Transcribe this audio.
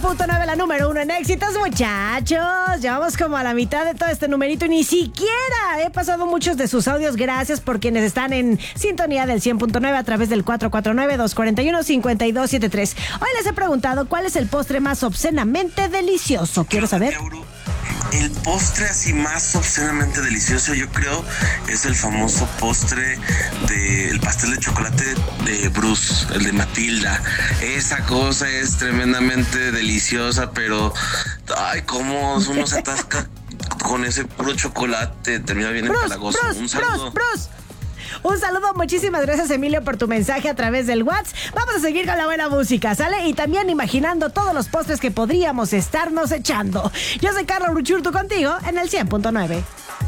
100.9, la número 1 en éxitos, muchachos. Llevamos como a la mitad de todo este numerito y ni siquiera he pasado muchos de sus audios. Gracias por quienes están en sintonía del 100.9 a través del 449-241-5273. Hoy les he preguntado cuál es el postre más obscenamente delicioso. Quiero saber. El postre así más obscenamente delicioso, yo creo, es el famoso postre del pastel de chocolate de Bruce, el de Matilda. Esa cosa es tremendamente deliciosa, pero ay, cómo uno se atasca con ese puro chocolate, termina bien empalagoso. Un saludo. Bruce. Un saludo, muchísimas gracias, Emilio, por tu mensaje a través del WhatsApp. Vamos a seguir con la buena música, ¿sale? Y también imaginando todos los postres que podríamos estarnos echando. Yo soy Carla Bruchurtu contigo en el 100.9.